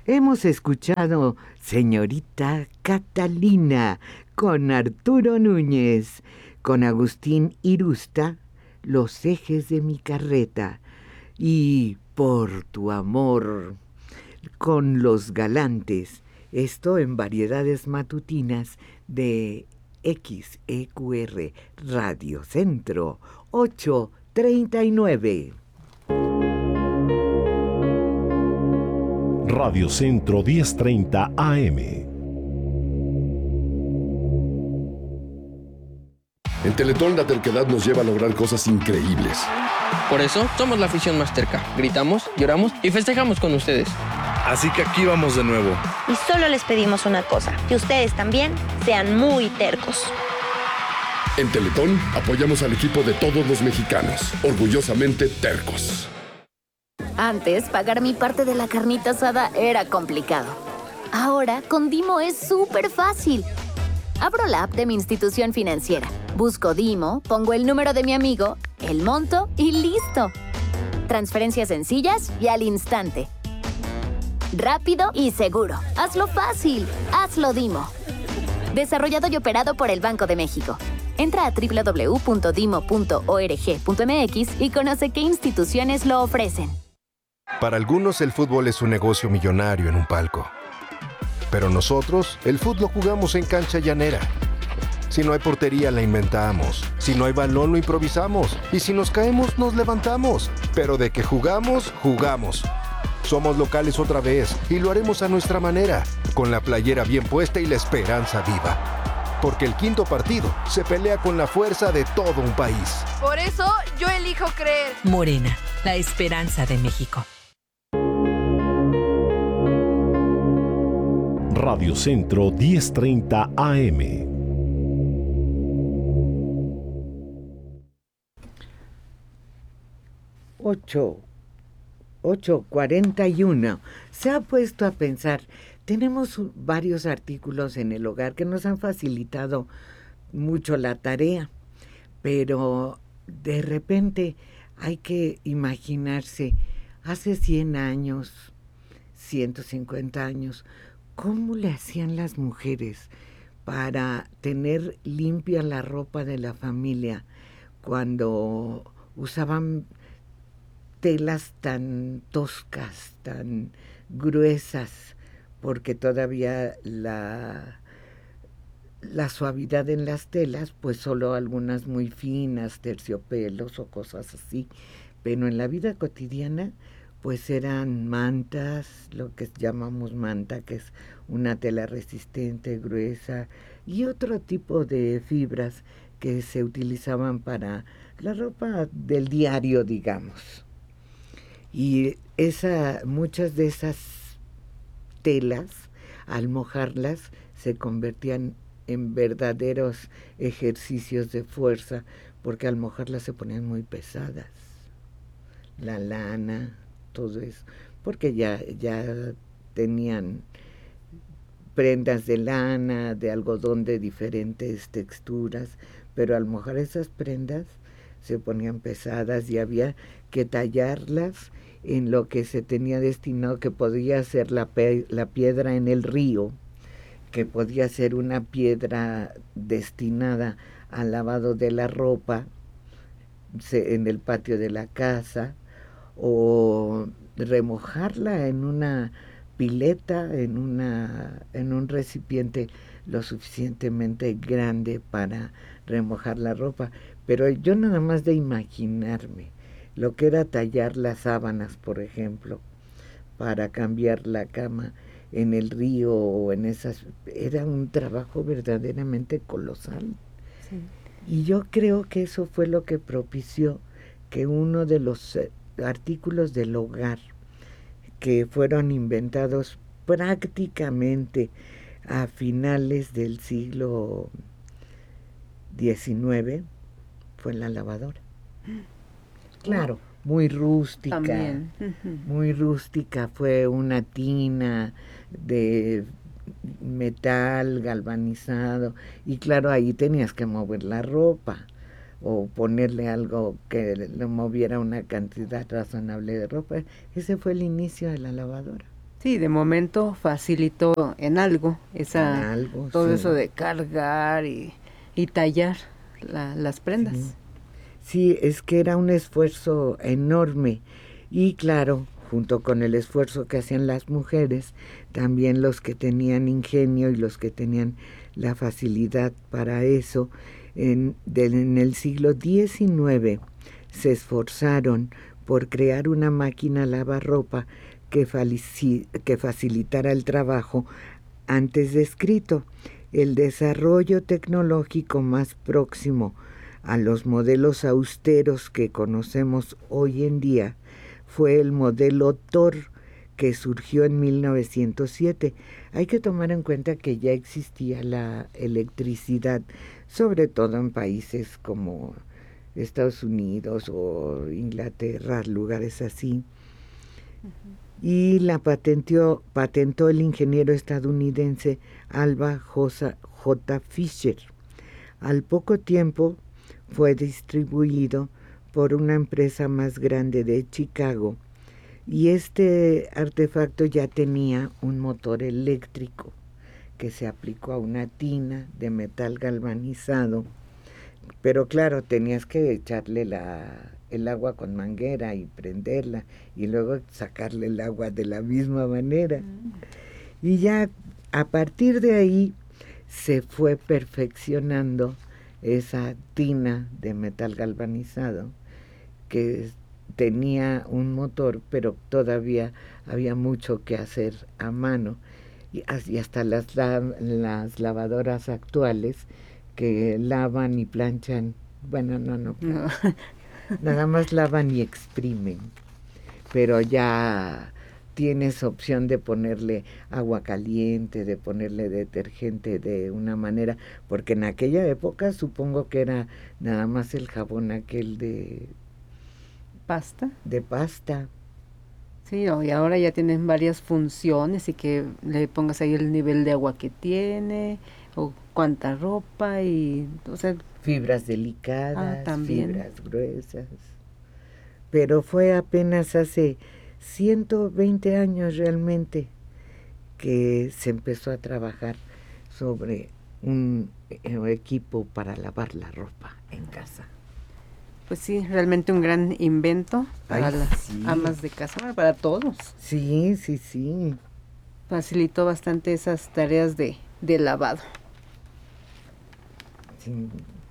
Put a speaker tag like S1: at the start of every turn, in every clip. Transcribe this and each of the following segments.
S1: Hemos escuchado Señorita Catalina con Arturo Núñez, con Agustín Irusta, Los ejes de mi carreta, y Por tu amor con Los Galantes. Esto en Variedades Matutinas de XEQR Radio Centro 839.
S2: Radio Centro 1030 AM.
S3: En Teletón la terquedad nos lleva a lograr cosas increíbles.
S4: Por eso somos la afición más terca. Gritamos, lloramos y festejamos con ustedes.
S5: Así que aquí vamos de nuevo.
S6: Y solo les pedimos una cosa, que ustedes también sean muy tercos.
S3: En Teletón apoyamos al equipo de todos los mexicanos, orgullosamente tercos.
S7: Antes, pagar mi parte de la carnita asada era complicado. Ahora, con Dimo es súper fácil. Abro la app de mi institución financiera, busco Dimo, pongo el número de mi amigo, el monto y ¡listo! Transferencias sencillas y al instante. Rápido y seguro. Hazlo fácil. Hazlo Dimo. Desarrollado y operado por el Banco de México. Entra a www.dimo.org.mx y conoce qué instituciones lo ofrecen.
S8: Para algunos el fútbol es un negocio millonario en un palco. Pero nosotros, el fútbol lo jugamos en cancha llanera. Si no hay portería, la inventamos. Si no hay balón, lo improvisamos. Y si nos caemos, nos levantamos. Pero de que jugamos, jugamos. Somos locales otra vez y lo haremos a nuestra manera, con la playera bien puesta y la esperanza viva. Porque el quinto partido se pelea con la fuerza de todo un país.
S9: Por eso yo elijo creer.
S10: Morena, la esperanza de México.
S2: Radio Centro 1030 AM.
S1: Ocho 8:41. Se ha puesto a pensar, tenemos varios artículos en el hogar que nos han facilitado mucho la tarea, pero de repente hay que imaginarse hace 100 años, 150 años, ¿cómo le hacían las mujeres para tener limpia la ropa de la familia cuando usaban telas tan toscas, tan gruesas, porque todavía la suavidad en las telas, pues solo algunas muy finas, terciopelos o cosas así, pero en la vida cotidiana, pues eran mantas, lo que llamamos manta, que es una tela resistente, gruesa, y otro tipo de fibras que se utilizaban para la ropa del diario, digamos. Y muchas de esas telas, al mojarlas, se convertían en verdaderos ejercicios de fuerza, porque al mojarlas se ponían muy pesadas. La lana, todo eso, porque ya tenían prendas de lana, de algodón de diferentes texturas, pero al mojar esas prendas se ponían pesadas y había que tallarlas en lo que se tenía destinado, que podía ser la piedra en el río, que podía ser una piedra destinada al lavado de la ropa en el patio de la casa, o remojarla en una pileta, en un recipiente lo suficientemente grande para remojar la ropa. Pero yo nada más de imaginarme lo que era tallar las sábanas, por ejemplo, para cambiar la cama en el río o en esas, era un trabajo verdaderamente colosal. Sí. Y yo creo que eso fue lo que propició que uno de los artículos del hogar que fueron inventados prácticamente a finales del siglo XIX fue la lavadora. Claro, muy rústica. También. Muy rústica, fue una tina de metal galvanizado, y claro, ahí tenías que mover la ropa o ponerle algo que le moviera una cantidad razonable de ropa. Ese fue el inicio de la lavadora.
S11: Sí, de momento facilitó en algo todo
S1: sí.
S11: eso de cargar y tallar las prendas.
S1: Sí, es que era un esfuerzo enorme y claro, junto con el esfuerzo que hacían las mujeres, también los que tenían ingenio y los que tenían la facilidad para eso, en el siglo XIX se esforzaron por crear una máquina lavarropa que facilitara el trabajo antes descrito. El desarrollo tecnológico más próximo a los modelos austeros que conocemos hoy en día fue el modelo Thor, que surgió en 1907. Hay que tomar en cuenta que ya existía la electricidad, sobre todo en países como Estados Unidos o Inglaterra, lugares así. Y la patentó el ingeniero estadounidense Alva J. Fisher. Al poco tiempo fue distribuido por una empresa más grande de Chicago y este artefacto ya tenía un motor eléctrico que se aplicó a una tina de metal galvanizado, pero claro, tenías que echarle el agua con manguera y prenderla y luego sacarle el agua de la misma manera. Y ya a partir de ahí se fue perfeccionando esa tina de metal galvanizado que tenía un motor, pero todavía había mucho que hacer a mano. Y hasta las lavadoras actuales que lavan y planchan, bueno, no. Nada más lavan y exprimen, pero ya tienes opción de ponerle agua caliente, de ponerle detergente de una manera, porque en aquella época supongo que era nada más el jabón aquel de
S11: pasta.
S1: De pasta.
S11: Sí, y ahora ya tienen varias funciones y que le pongas ahí el nivel de agua que tiene o cuánta ropa y, o sea,
S1: fibras delicadas,
S11: también.
S1: Fibras gruesas. Pero fue apenas hace 120 años realmente que se empezó a trabajar sobre un equipo para lavar la ropa en casa.
S11: Pues sí, realmente un gran invento para las amas de casa, bueno, para todos.
S1: Sí.
S11: Facilitó bastante esas tareas de lavado.
S1: Sí.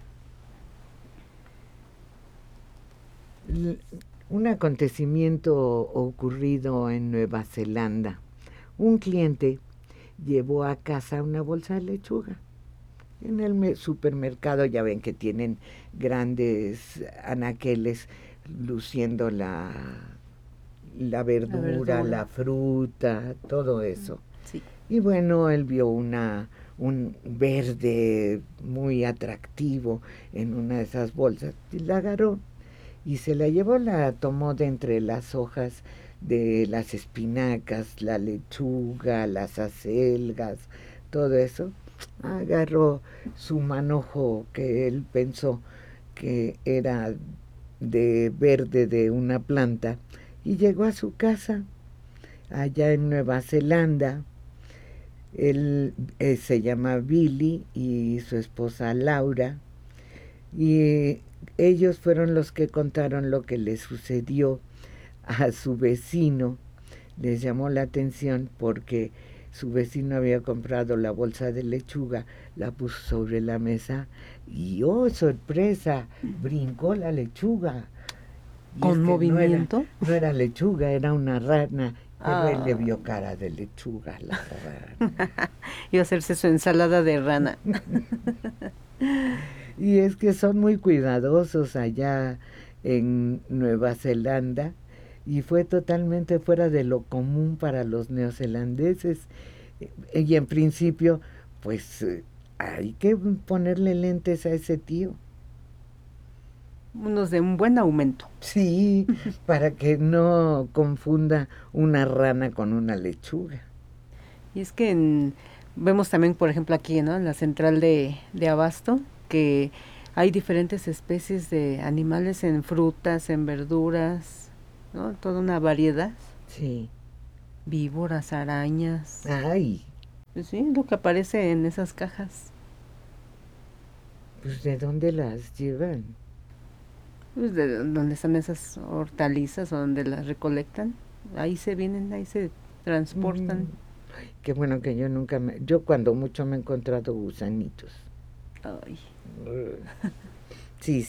S1: Un acontecimiento ocurrido en Nueva Zelanda. Un cliente llevó a casa una bolsa de lechuga. En el supermercado ya ven que tienen grandes anaqueles luciendo la verdura, la fruta, todo eso.
S11: Sí.
S1: Y bueno, él vio un verde muy atractivo en una de esas bolsas y la agarró y se la llevó, la tomó de entre las hojas de las espinacas, la lechuga, las acelgas, todo eso. Agarró su manojo que él pensó que era de verde de una planta y llegó a su casa allá en Nueva Zelanda. Él se llama Billy y su esposa Laura, y ellos fueron los que contaron lo que le sucedió a su vecino. Les llamó la atención porque su vecino había comprado la bolsa de lechuga, la puso sobre la mesa y ¡oh, sorpresa! Brincó la lechuga. Y
S11: ¿Con movimiento?
S1: No era lechuga, era una rana. Pero él le vio cara de lechuga a la rana.
S11: Iba a hacerse su ensalada de rana.
S1: Y es que son muy cuidadosos allá en Nueva Zelanda y fue totalmente fuera de lo común para los neozelandeses. Y en principio, pues hay que ponerle lentes a ese tío.
S11: Unos de un buen aumento.
S1: Sí, para que no confunda una rana con una lechuga.
S11: Y es que vemos también, por ejemplo, aquí, ¿no? En la central de Abasto, que hay diferentes especies de animales en frutas, en verduras, ¿no? Toda una variedad.
S1: Sí.
S11: víboras, arañas.
S1: Ay.
S11: Pues sí, lo que aparece en esas cajas.
S1: Pues ¿de dónde las llevan?
S11: Pues de donde están esas hortalizas o donde las recolectan. Ahí se vienen, ahí se transportan.
S1: Ay, qué bueno que yo nunca yo cuando mucho me he encontrado gusanitos.
S11: Ay.
S1: Sí.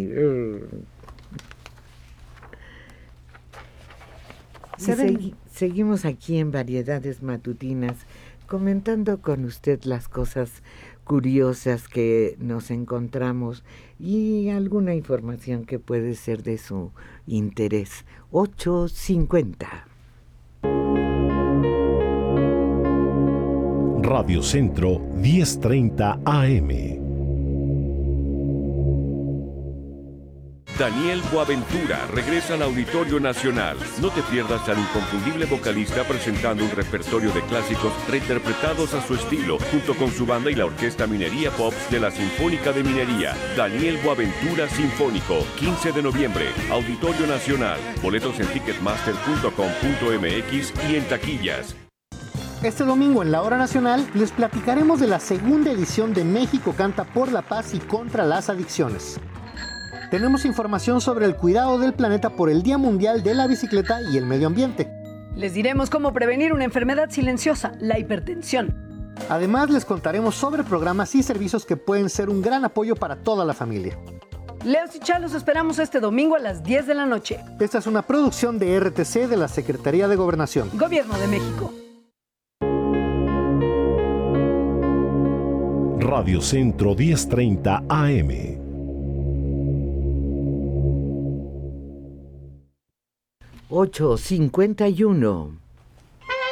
S1: Seguimos aquí en Variedades Matutinas comentando con usted las cosas curiosas que nos encontramos y alguna información que puede ser de su interés. 8:50.
S2: Radio Centro 1030 AM.
S12: Daniel Boaventura regresa al Auditorio Nacional. No te pierdas al inconfundible vocalista presentando un repertorio de clásicos reinterpretados a su estilo, junto con su banda y la Orquesta Minería Pops de la Sinfónica de Minería. Daniel Boaventura Sinfónico, 15 de noviembre, Auditorio Nacional. Boletos en ticketmaster.com.mx y en taquillas.
S13: Este domingo en la Hora Nacional les platicaremos de la segunda edición de México Canta por la Paz y contra las Adicciones. Tenemos información sobre el cuidado del planeta por el Día Mundial de la Bicicleta y el Medio Ambiente.
S14: Les diremos cómo prevenir una enfermedad silenciosa, la hipertensión.
S13: Además, les contaremos sobre programas y servicios que pueden ser un gran apoyo para toda la familia.
S14: Leos y Chá los esperamos este domingo a las 10 de la noche.
S13: Esta es una producción de RTC de la Secretaría de Gobernación.
S14: Gobierno de México.
S2: Radio Centro 1030 AM.
S1: $8.51.